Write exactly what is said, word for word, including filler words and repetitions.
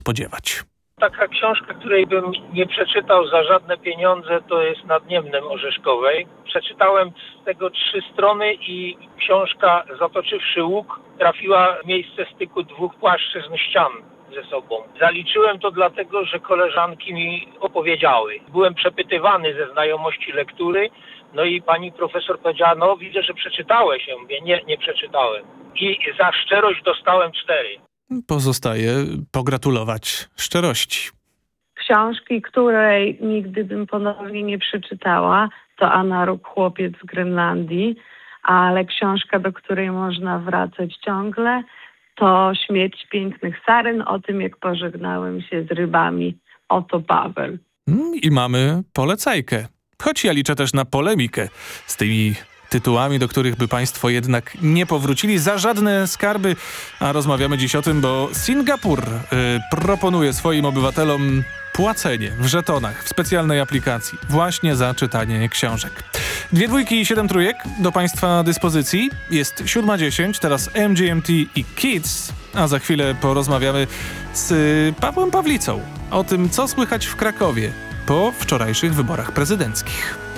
podziewać. Taka książka, której bym nie przeczytał za żadne pieniądze, to jest Nad Niemnem Orzeszkowej. Przeczytałem z tego trzy strony i książka, zatoczywszy łuk, trafiła w miejsce styku dwóch płaszczyzn ścian ze sobą. Zaliczyłem to dlatego, że koleżanki mi opowiedziały. Byłem przepytywany ze znajomości lektury, no i pani profesor powiedziała, no widzę, że przeczytałeś. Ja mówię, nie, nie przeczytałem. I za szczerość dostałem cztery. Pozostaje pogratulować szczerości. Książki, której nigdy bym ponownie nie przeczytała, to Anna Ruk, Chłopiec z Grenlandii, ale książka, do której można wracać ciągle, to Śmierć pięknych saren, o tym, jak pożegnałem się z rybami. Oto Paweł. I mamy polecajkę. Choć ja liczę też na polemikę z tymi tytułami, do których by państwo jednak nie powrócili za żadne skarby. A rozmawiamy dziś o tym, bo Singapur y, proponuje swoim obywatelom płacenie w żetonach w specjalnej aplikacji właśnie za czytanie książek. Dwie dwójki i siedem trójek do państwa dyspozycji. Jest siódma dziesięć, teraz M G M T i Kids, a za chwilę porozmawiamy z Pawłem Pawlicą o tym, co słychać w Krakowie po wczorajszych wyborach prezydenckich.